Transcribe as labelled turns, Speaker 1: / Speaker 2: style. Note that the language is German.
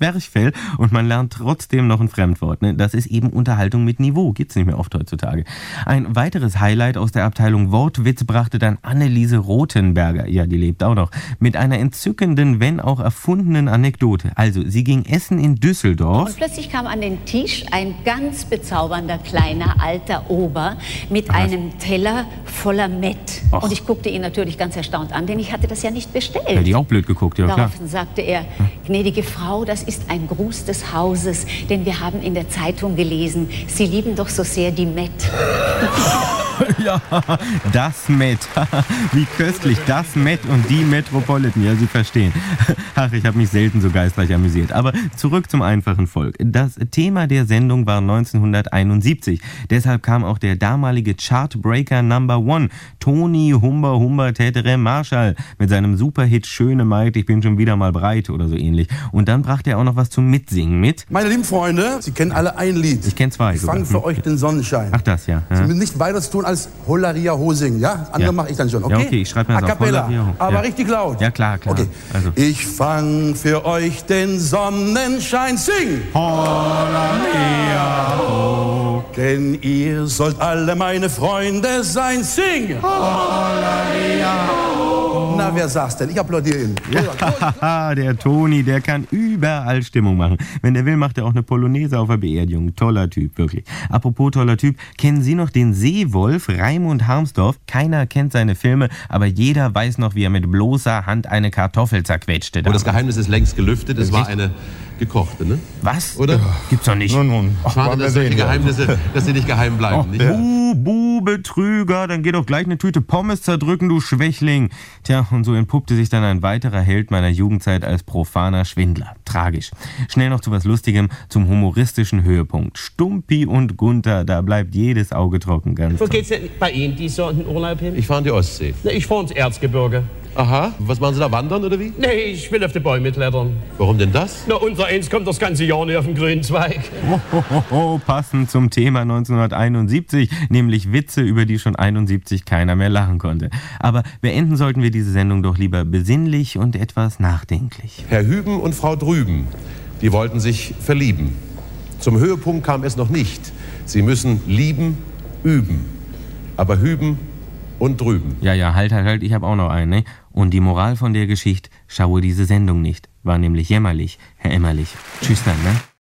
Speaker 1: Zwerchfell und man lernt trotzdem noch ein Fremdwort. Ne? Das ist eben Unterhaltung mit Niveau. Gibt's nicht mehr oft heutzutage. Ein weiteres Highlight aus der Abteilung Wortwitz brachte dann Anneliese Rothenberger, ja, die lebt auch noch, mit einer entzückenden, wenn auch erfundenen Anekdote. Also, sie ging essen in Düsseldorf.
Speaker 2: Und plötzlich kam an den Tisch ein ganz bezaubernder, kleiner, alter Ober mit einem Teller voller Mett.
Speaker 1: Och.
Speaker 2: Und ich guckte ihn natürlich ganz erstaunt an, denn ich hatte das ja nicht bestellt.
Speaker 1: Hätte ich auch blöd geguckt, ja klar.
Speaker 2: Daraufhin sagte er, gnädige Frau, das ist ein Gruß des Hauses, denn wir haben in der Zeitung gelesen, Sie lieben doch so sehr die Mett.
Speaker 1: Ja, das Met. Wie köstlich, das Met und die Metropolitan. Ja, Sie verstehen. Ach, ich habe mich selten so geistreich amüsiert. Aber zurück zum einfachen Volk. Das Thema der Sendung war 1971. Deshalb kam auch der damalige Chartbreaker Number One, Toni Humber Tätere Marschall, mit seinem Superhit Schöne Maid, ich bin schon wieder mal breit oder so ähnlich. Und dann brachte er auch noch was zum Mitsingen mit.
Speaker 3: Meine lieben Freunde, Sie kennen alle ein Lied.
Speaker 1: Ich kenne zwei.
Speaker 3: Ich fange für euch den Sonnenschein.
Speaker 1: Ach, das, ja.
Speaker 3: Sie müssen nicht weiter tun als Hollaria Hosing, ja? Andere mache ich dann schon, okay?
Speaker 1: Ja, okay, ich schreibe mir das
Speaker 3: A
Speaker 1: auf.
Speaker 3: cappella,
Speaker 1: Hollaria,
Speaker 3: aber
Speaker 1: ja.
Speaker 3: richtig laut.
Speaker 1: Ja, klar.
Speaker 3: Okay.
Speaker 1: Also.
Speaker 3: Ich fang für euch den Sonnenschein, sing!
Speaker 1: Hollaria, ho.
Speaker 3: Denn ihr sollt alle meine Freunde sein, sing!
Speaker 1: Hollaria, ho.
Speaker 3: Na, wer sagt's denn? Ich applaudiere Ihnen.
Speaker 1: Ja, der Toni, der kann überall Stimmung machen. Wenn der will, macht er auch eine Polonaise auf der Beerdigung. Toller Typ, wirklich. Apropos toller Typ, kennen Sie noch den Seewolf Raimund Harmsdorf? Keiner kennt seine Filme, aber jeder weiß noch, wie er mit bloßer Hand eine Kartoffel zerquetschte.
Speaker 4: Und das Geheimnis ist längst gelüftet, es war eine gekochte, ne?
Speaker 1: Was?
Speaker 4: Oder?
Speaker 1: Gibt's doch nicht.
Speaker 5: Nun.
Speaker 4: Schade, dass solche Geheimnisse, dass sie nicht geheim bleiben, nicht?
Speaker 1: Betrüger, dann geh doch gleich eine Tüte Pommes zerdrücken, du Schwächling. Tja, und so entpuppte sich dann ein weiterer Held meiner Jugendzeit als profaner Schwindler. Tragisch. Schnell noch zu was Lustigem, zum humoristischen Höhepunkt. Stumpi und Gunther, da bleibt jedes Auge trocken. Ganz
Speaker 6: Wo
Speaker 1: toll.
Speaker 6: geht's denn bei Ihnen dieses Jahr in den Urlaub hin?
Speaker 4: Ich fahre in die Ostsee.
Speaker 6: Na, ich fahr ins Erzgebirge.
Speaker 4: Aha, was machen Sie da, wandern oder wie?
Speaker 6: Nee, ich will auf die Bäume klettern.
Speaker 4: Warum denn das?
Speaker 6: Na, unser Eins kommt das ganze Jahr nicht auf den grünen Zweig.
Speaker 1: Passend zum Thema 1971, nämlich Witze, über die schon 71 keiner mehr lachen konnte. Aber beenden sollten wir diese Sendung doch lieber besinnlich und etwas nachdenklich.
Speaker 4: Herr Hüben und Frau Drüben, die wollten sich verlieben. Zum Höhepunkt kam es noch nicht. Sie müssen lieben, üben. Aber hüben und drüben.
Speaker 1: Ja, halt, ich habe auch noch einen, ne? Und die Moral von der Geschichte, schaue diese Sendung nicht. War nämlich jämmerlich, Herr Emmerlich. Tschüss dann, ne?